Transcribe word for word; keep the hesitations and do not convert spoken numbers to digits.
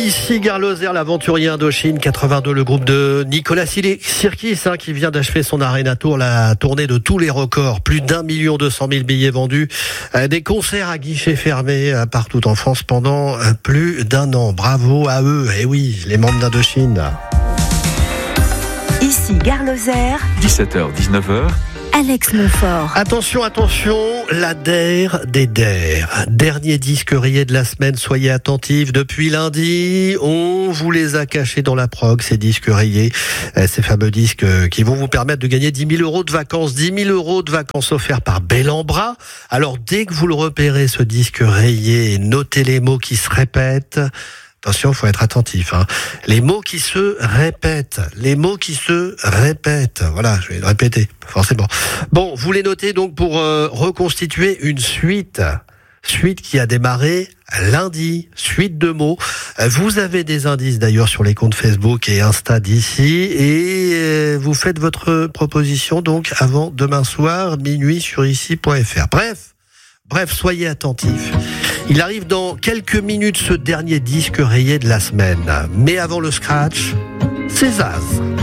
Ici Gare Lozère, l'aventurier Indochine quatre-vingt-deux, le groupe de Nicolas Sirkis hein, qui vient d'achever son Arena Tour, la tournée de tous les records. Plus d'un million deux cent mille billets vendus, euh, des concerts à guichets fermés euh, partout en France pendant euh, plus d'un an. Bravo à eux, et oui, les membres d'Indochine. Ici Gare Lozère, dix-sept heures dix-neuf heures. Alex Montfort. Attention, attention, la D E R des D E R. Dernier disque rayé de la semaine, soyez attentifs. Depuis lundi, on vous les a cachés dans la prog, ces disques rayés. Ces fameux disques qui vont vous permettre de gagner dix mille euros de vacances. dix mille euros de vacances offerts par Bellambra. Alors, dès que vous le repérez, ce disque rayé, notez les mots qui se répètent. Attention, il faut être attentif. Hein. Les mots qui se répètent. Les mots qui se répètent. Voilà, je vais le répéter, forcément. Bon, vous les notez donc pour euh, reconstituer une suite. Suite qui a démarré lundi. Suite de mots. Vous avez des indices d'ailleurs sur les comptes Facebook et Insta d'ici. Et euh, vous faites votre proposition donc avant demain soir, minuit sur ici point f r. Bref. Bref, soyez attentifs. Il arrive dans quelques minutes ce dernier disque rayé de la semaine. Mais avant le scratch, c'est Zaz.